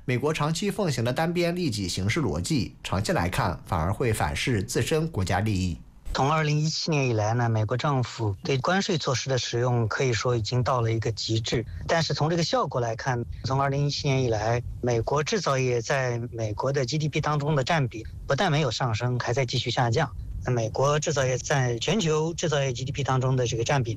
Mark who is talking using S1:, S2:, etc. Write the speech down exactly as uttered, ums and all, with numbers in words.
S1: 美国长期奉行的单边利己行事逻辑，长期来看反而会反噬自身国家利益。
S2: 从二零一七年以来呢，美国政府对关税措施的使用可以说已经到了一个极致。但是从这个效果来看，从二零一七年以来，美国制造业在美国的 G D P 当中的占比不但没有上升，还在继续下降。美国制造业在全球制造业 G D P 当中的这个占比